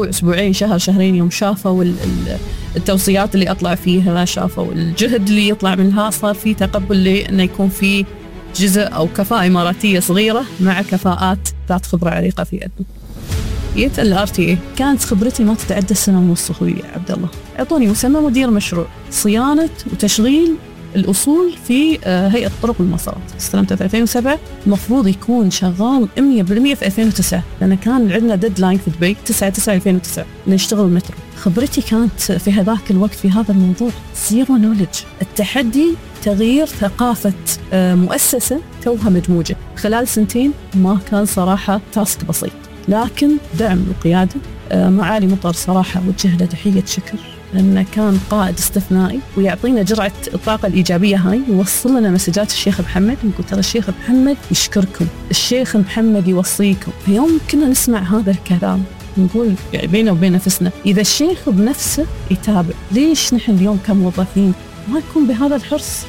أسبوع أسبوعين شهر شهرين، يوم شافوا التوصيات اللي أطلع فيها، شافوا الجهد اللي يطلع منها، صار في تقبل لأنه يكون في جزء أو كفاءة إماراتية صغيرة مع كفاءات ذات خبرة عريقة في أدنى. جيت الRTA كانت خبرتي ما تتعدى سنة ونص أخوي عبد الله. أعطوني مسمى مدير مشروع صيانة وتشغيل الأصول في هيئة طرق والمسارات. استلمته في 2007، المفروض يكون شغال 100% في 2009، لأن كان عندنا ديدلاين في دبي 9/9/2009 نشتغل المترو. خبرتي كانت في هذاك الوقت في هذا الموضوع زيرو نوليدج. التحدي تغيير ثقافة مؤسسة توها مدموجة خلال سنتين ما كان صراحة تاسك بسيط، لكن دعم وقيادة معالي مطر صراحة وجه له تحية شكر، لأنه كان قائد استثنائي ويعطينا جرعة الطاقة الإيجابية هاي، يوصل لنا مسجات الشيخ محمد، يقول ترى الشيخ محمد يشكركم، الشيخ محمد يوصيكم. في يوم كنا نسمع هذا الكلام نقول يعني بيننا وبين نفسنا إذا الشيخ بنفسه يتابع، ليش نحن اليوم كموظفين ما نكون بهذا الحرص؟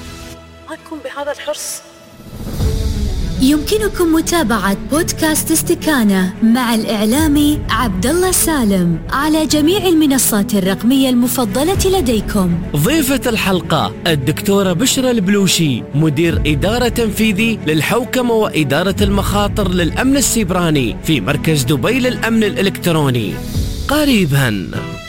يمكنكم متابعة بودكاست استكانة مع الإعلامي عبد الله سالم على جميع المنصات الرقمية المفضلة لديكم. ضيفة الحلقة الدكتورة بشرى البلوشي، مدير إدارة تنفيذي للحوكمة وإدارة المخاطر للأمن السيبراني في مركز دبي للأمن الإلكتروني. قريباً.